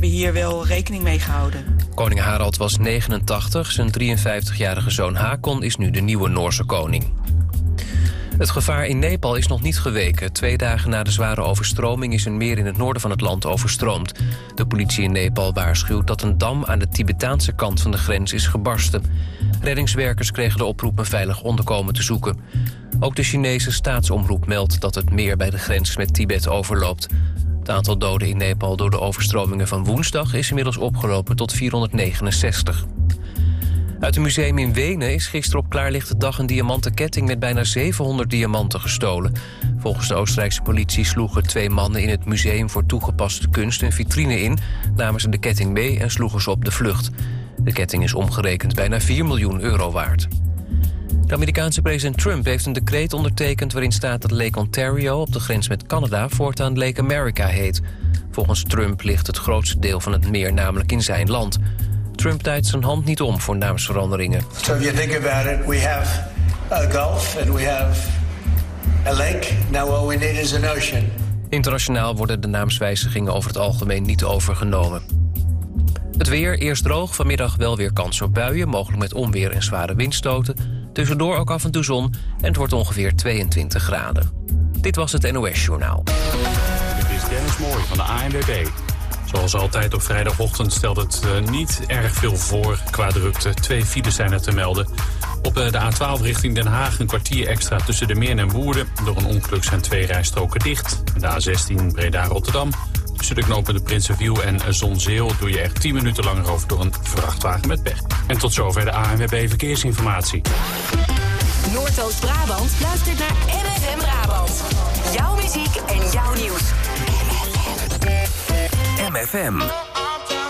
We hebben hier wel rekening mee gehouden. Koning Harald was 89, zijn 53-jarige zoon Hakon is nu de nieuwe Noorse koning. Het gevaar in Nepal is nog niet geweken. 2 dagen na de zware overstroming is een meer in het noorden van het land overstroomd. De politie in Nepal waarschuwt dat een dam aan de Tibetaanse kant van de grens is gebarsten. Reddingswerkers kregen de oproep een veilig onderkomen te zoeken. Ook de Chinese staatsomroep meldt dat het meer bij de grens met Tibet overloopt. Het aantal doden in Nepal door de overstromingen van woensdag is inmiddels opgelopen tot 469. Uit een museum in Wenen is gisteren op klaarlichte dag een diamanten ketting met bijna 700 diamanten gestolen. Volgens de Oostenrijkse politie sloegen 2 mannen in het Museum voor Toegepaste Kunst een vitrine in, namen ze de ketting mee en sloegen ze op de vlucht. De ketting is omgerekend bijna 4 miljoen euro waard. De Amerikaanse president Trump heeft een decreet ondertekend waarin staat dat Lake Ontario op de grens met Canada voortaan Lake America heet. Volgens Trump ligt het grootste deel van het meer namelijk in zijn land. Trump draait zijn hand niet om voor naamsveranderingen. So if you think about it, we have a gulf and we have a lake. Now all we need is an ocean. Internationaal worden de naamswijzigingen over het algemeen niet overgenomen. Het weer, eerst droog, vanmiddag wel weer kans op buien, mogelijk met onweer en zware windstoten. Tussendoor ook af en toe zon en het wordt ongeveer 22 graden. Dit was het NOS Journaal. Dit is Dennis Mooi van de ANWB. Zoals altijd op vrijdagochtend stelt het niet erg veel voor qua drukte. 2 files zijn er te melden. Op de A12 richting Den Haag een kwartier extra tussen de Meern en Woerden. Door een ongeluk zijn 2 rijstroken dicht. De A16 Breda-Rotterdam. Tussen de knopen Prinsenwiel en Zonzeel doe je er 10 minuten langer over door een vrachtwagen met pech. En tot zover de ANWB Verkeersinformatie. Noordoost-Brabant luistert naar MFM Brabant. Jouw muziek en jouw nieuws. MFM.